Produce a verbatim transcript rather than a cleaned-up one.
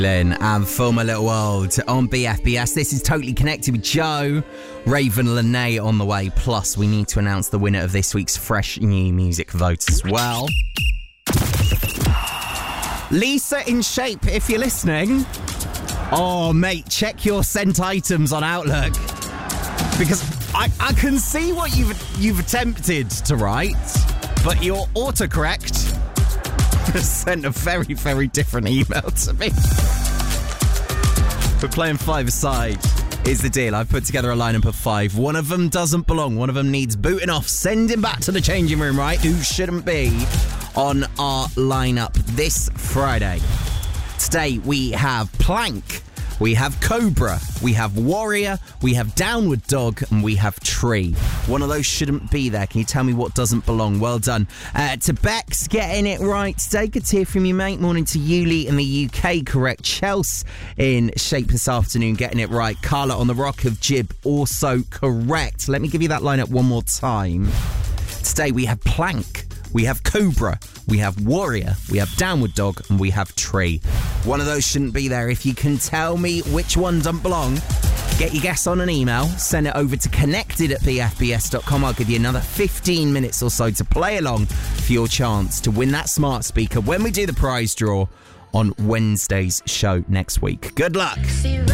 And For My Little World on B F B S. This is Totally Connected with Joe, Raven, Lene on the way. Plus, we need to announce the winner of this week's fresh new music vote as well. Lisa in Shape, if you're listening. Oh, mate, check your sent items on Outlook. Because I, I can see what you've you've attempted to write, but your autocorrect sent a very, very different email to me. We're playing five-a-side is the deal. I've put together a lineup of five. One of them doesn't belong. One of them needs booting off. Send him back to the changing room, right? Who shouldn't be on our lineup this Friday. Today we have Plank, we have Cobra, we have Warrior, we have Downward Dog, and we have Tree. One of those shouldn't be there. Can you tell me what doesn't belong? Well done. Uh, to Bex, getting it right today. Good to hear from you, mate. Morning to Yuli in the U K, correct. Chelsea in Shape this afternoon, getting it right. Carla on the Rock of Jib, also correct. Let me give you that lineup one more time. Today we have Plank, we have Cobra, we have Warrior, we have Downward Dog, and we have Tree. One of those shouldn't be there. If you can tell me which one doesn't belong, get your guess on an email, send it over to connected at b f b s dot com. I'll give you another fifteen minutes or so to play along for your chance to win that smart speaker when we do the prize draw on Wednesday's show next week. Good luck.